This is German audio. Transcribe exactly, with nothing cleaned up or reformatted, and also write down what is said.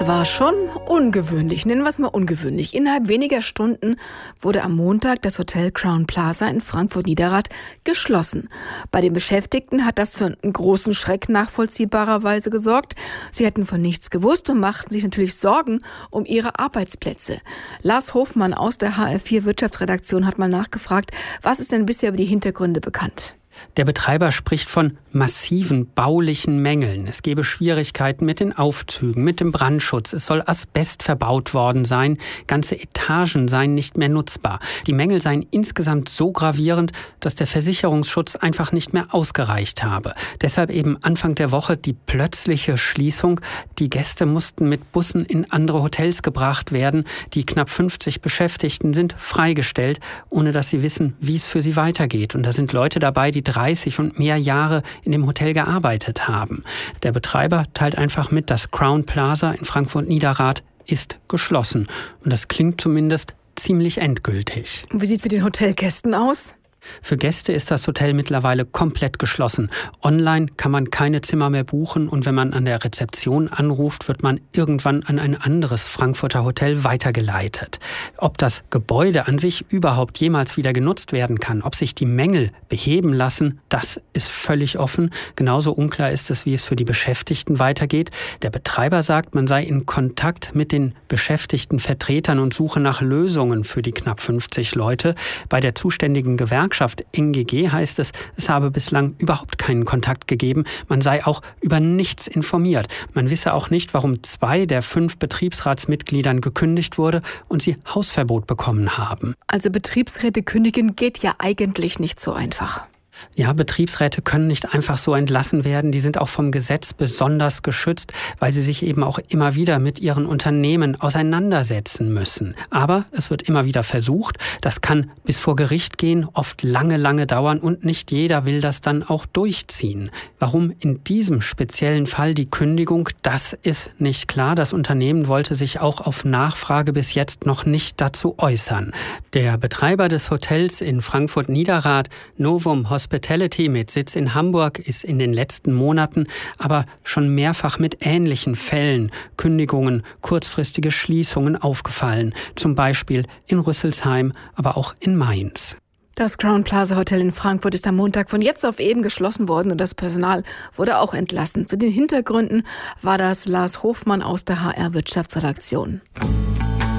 War schon ungewöhnlich, nennen wir es mal ungewöhnlich. Innerhalb weniger Stunden wurde am Montag das Hotel Crowne Plaza in Frankfurt-Niederrad geschlossen. Bei den Beschäftigten hat das für einen großen Schreck nachvollziehbarerweise gesorgt. Sie hätten von nichts gewusst und machten sich natürlich Sorgen um ihre Arbeitsplätze. Lars Hofmann aus der H R vier Wirtschaftsredaktion hat mal nachgefragt, was ist denn bisher über die Hintergründe bekannt? Der Betreiber spricht von massiven baulichen Mängeln. Es gebe Schwierigkeiten mit den Aufzügen, mit dem Brandschutz. Es soll Asbest verbaut worden sein. Ganze Etagen seien nicht mehr nutzbar. Die Mängel seien insgesamt so gravierend, dass der Versicherungsschutz einfach nicht mehr ausgereicht habe. Deshalb eben Anfang der Woche die plötzliche Schließung. Die Gäste mussten mit Bussen in andere Hotels gebracht werden. Die knapp fünfzig Beschäftigten sind freigestellt, ohne dass sie wissen, wie es für sie weitergeht. Und da sind Leute dabei, die dreißig und mehr Jahre in dem Hotel gearbeitet haben. Der Betreiber teilt einfach mit, das Crowne Plaza in Frankfurt-Niederrad ist geschlossen. Und das klingt zumindest ziemlich endgültig. Und wie sieht es mit den Hotelgästen aus? Für Gäste ist das Hotel mittlerweile komplett geschlossen. Online kann man keine Zimmer mehr buchen und wenn man an der Rezeption anruft, wird man irgendwann an ein anderes Frankfurter Hotel weitergeleitet. Ob das Gebäude an sich überhaupt jemals wieder genutzt werden kann, ob sich die Mängel beheben lassen, das ist völlig offen. Genauso unklar ist es, wie es für die Beschäftigten weitergeht. Der Betreiber sagt, man sei in Kontakt mit den beschäftigten Vertretern und suche nach Lösungen für die knapp fünfzig Leute. Bei der zuständigen Gewerkschaft N G G heißt es, es habe bislang überhaupt keinen Kontakt gegeben. Man sei auch über nichts informiert. Man wisse auch nicht, warum zwei der fünf Betriebsratsmitgliedern gekündigt wurde und sie Hausverbot bekommen haben. Also Betriebsräte kündigen geht ja eigentlich nicht so einfach. Ja, Betriebsräte können nicht einfach so entlassen werden. Die sind auch vom Gesetz besonders geschützt, weil sie sich eben auch immer wieder mit ihren Unternehmen auseinandersetzen müssen. Aber es wird immer wieder versucht. Das kann bis vor Gericht gehen, oft lange, lange dauern und nicht jeder will das dann auch durchziehen. Warum in diesem speziellen Fall die Kündigung, das ist nicht klar. Das Unternehmen wollte sich auch auf Nachfrage bis jetzt noch nicht dazu äußern. Der Betreiber des Hotels in Frankfurt-Niederrad, Novum Hospitality mit Sitz in Hamburg, ist in den letzten Monaten aber schon mehrfach mit ähnlichen Fällen, Kündigungen, kurzfristige Schließungen aufgefallen. Zum Beispiel in Rüsselsheim, aber auch in Mainz. Das Crowne Plaza Hotel in Frankfurt ist am Montag von jetzt auf eben geschlossen worden und das Personal wurde auch entlassen. Zu den Hintergründen war das Lars Hofmann aus der H R Wirtschaftsredaktion.